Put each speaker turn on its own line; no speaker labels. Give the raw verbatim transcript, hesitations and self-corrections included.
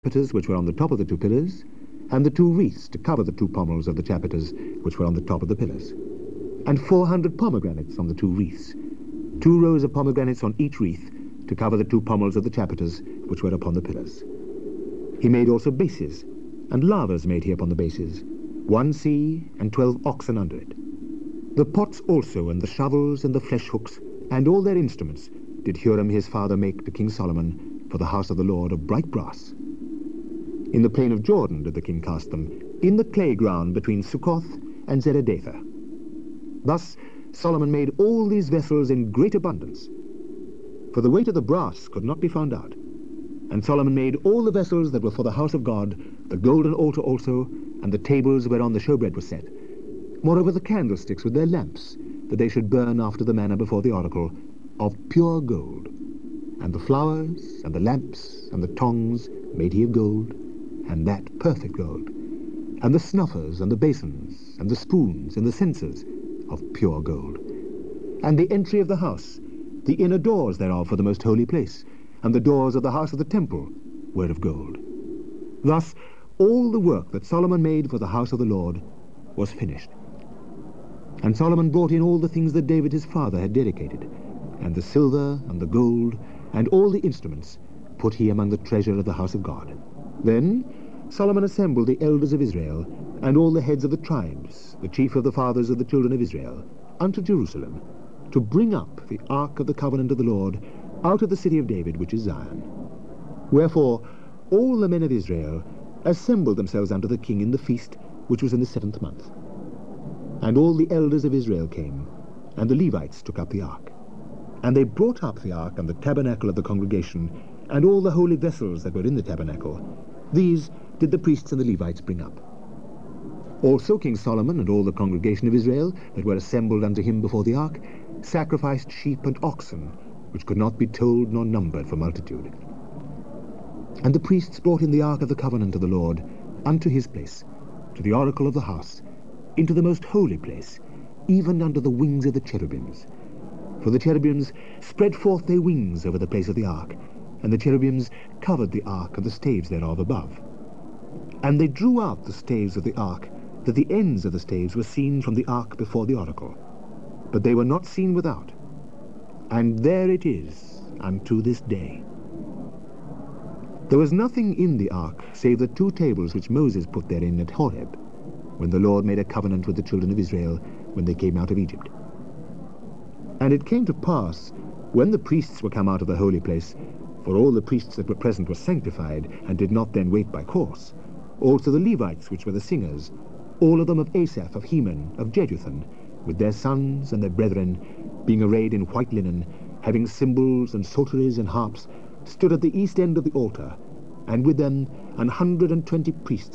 chapiters which were on the top of the two pillars, and the two wreaths to cover the two pommels of the chapiters which were on the top of the pillars, and four hundred pomegranates on the two wreaths, two rows of pomegranates on each wreath to cover the two pommels of the chapiters which were upon the pillars. He made also bases, and lavers made he upon the bases, one sea and twelve oxen under it. The pots also, and the shovels, and the flesh hooks, and all their instruments, did Huram his father make to King Solomon for the house of the Lord of bright brass. In the plain of Jordan did the king cast them, in the clay ground between Succoth and Zeredatha. Thus Solomon made all these vessels in great abundance, for the weight of the brass could not be found out. And Solomon made all the vessels that were for the house of God, the golden altar also, and the tables whereon the showbread was set. Moreover the candlesticks with their lamps, that they should burn after the manner before the oracle, of pure gold. And the flowers, and the lamps, and the tongs made he of gold, and that perfect gold. And the snuffers, and the basins, and the spoons, and the censers, of pure gold. And the entry of the house, the inner doors thereof for the most holy place, and the doors of the house of the temple were of gold. Thus all the work that Solomon made for the house of the Lord was finished. And Solomon brought in all the things that David his father had dedicated, and the silver, and the gold, and all the instruments put he among the treasure of the house of God. Then Solomon assembled the elders of Israel, and all the heads of the tribes, the chief of the fathers of the children of Israel, unto Jerusalem, to bring up the ark of the covenant of the Lord out of the city of David, which is Zion. Wherefore all the men of Israel assembled themselves unto the king in the feast, which was in the seventh month. And all the elders of Israel came, and the Levites took up the ark. And they brought up the ark and the tabernacle of the congregation, and all the holy vessels that were in the tabernacle. These did the priests and the Levites bring up. Also King Solomon and all the congregation of Israel that were assembled unto him before the ark sacrificed sheep and oxen, which could not be told nor numbered for multitude. And the priests brought in the ark of the covenant of the Lord unto his place, to the oracle of the house, into the most holy place, even under the wings of the cherubims. For the cherubims spread forth their wings over the place of the ark, and the cherubims covered the ark and the staves thereof above. And they drew out the staves of the ark, that the ends of the staves were seen from the ark before the oracle, but they were not seen without. And there it is unto this day. There was nothing in the ark save the two tables which Moses put therein at Horeb, when the Lord made a covenant with the children of Israel when they came out of Egypt. And it came to pass, when the priests were come out of the holy place, for all the priests that were present were sanctified, and did not then wait by course, also the Levites which were the singers, all of them of Asaph, of Heman, of Jeduthun, with their sons and their brethren, being arrayed in white linen, having cymbals and psalteries and harps, stood at the east end of the altar, and with them an hundred and twenty priests